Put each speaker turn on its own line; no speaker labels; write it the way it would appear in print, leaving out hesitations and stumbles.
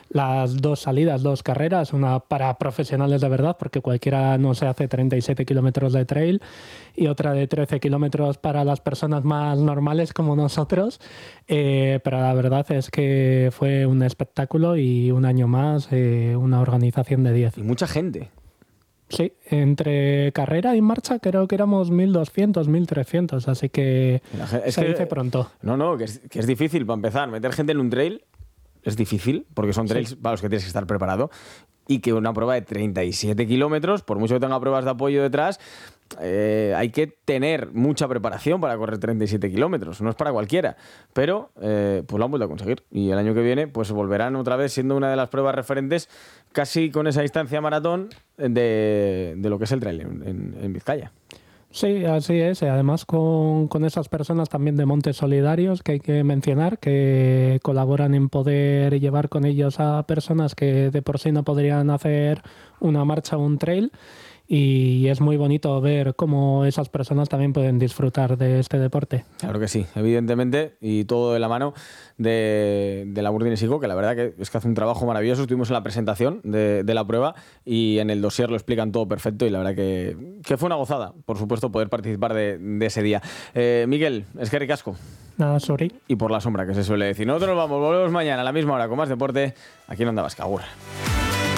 las 2 salidas, 2 carreras, una para profesionales de verdad, porque cualquiera no se hace 37 kilómetros de trail, y otra de 13 kilómetros para las personas más normales como nosotros. Pero la verdad es que fue un espectáculo y un año más una organización de 10.
Y mucha gente.
Sí, entre carrera y marcha creo que éramos 1.200, 1.300, así que se dice pronto.
No, que es difícil para empezar. Meter gente en un trail es difícil, porque son trails para los que tienes que estar preparado. Y que una prueba de 37 kilómetros, por mucho que tenga pruebas de apoyo detrás, hay que tener mucha preparación para correr 37 kilómetros. No es para cualquiera. Pero pues lo han vuelto a conseguir. Y el año que viene pues volverán otra vez siendo una de las pruebas referentes, casi con esa distancia maratón de lo que es el trail en Vizcaya.
Sí, así es. Además con esas personas también de Montes Solidarios que hay que mencionar, que colaboran en poder llevar con ellos a personas que de por sí no podrían hacer una marcha o un trail. Y es muy bonito ver cómo esas personas también pueden disfrutar de este deporte.
Claro que sí, evidentemente, y todo de la mano de la Burdin Sico, que la verdad que es que hace un trabajo maravilloso. Estuvimos en la presentación de la prueba y en el dossier lo explican todo perfecto, y la verdad que fue una gozada, por supuesto, poder participar de ese día. Miguel, eskerrik asko.
Nada, sorry.
Y por la sombra, que se suele decir. Nosotros nos vamos, volvemos mañana a la misma hora con más deporte aquí en Onda Vasca. Agur.